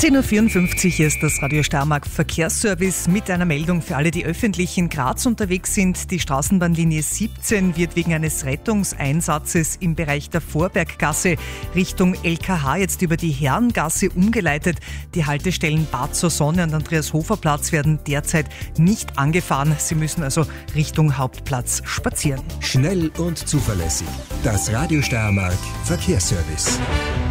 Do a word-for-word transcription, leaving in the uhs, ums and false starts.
zehn Uhr vierundfünfzig ist das Radio Steiermark Verkehrsservice mit einer Meldung für alle, die öffentlich in Graz unterwegs sind. Die Straßenbahnlinie siebzehn wird wegen eines Rettungseinsatzes im Bereich der Vorberggasse Richtung L K H jetzt über die Herrengasse umgeleitet. Die Haltestellen Bad zur Sonne und Andreas-Hofer-Platz werden derzeit nicht angefahren. Sie müssen also Richtung Hauptplatz spazieren. Schnell und zuverlässig. Das Radio Steiermark Verkehrsservice.